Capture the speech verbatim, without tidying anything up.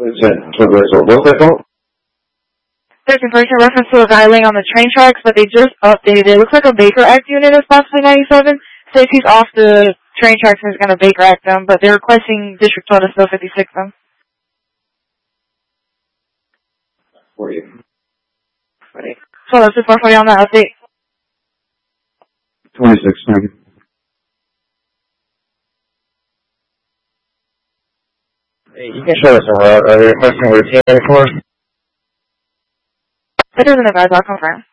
What's that called? There's information reference to a guy laying on the train tracks, but they just updated it. It looks like a Baker Act unit is possibly ninety-seven. Says he's off the train tracks and is going to Baker Act them, but they're requesting District twelve to still fifty-six them. forty. forty. So that's just four forty on that update. twenty-six, thank you. Hey, you can show us a route. Are you requesting routine for? It doesn't advise, I'll confirm.